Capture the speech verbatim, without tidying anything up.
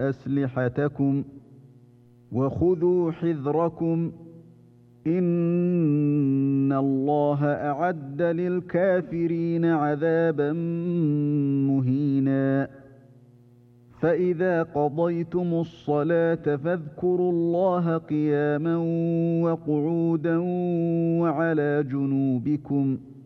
أسلحتكم وخذوا حذركم إن الله أعد للكافرين عذابا مهينا فإذا قضيتم الصلاة فاذكروا الله قياما وقعودا وعلى جنوبكم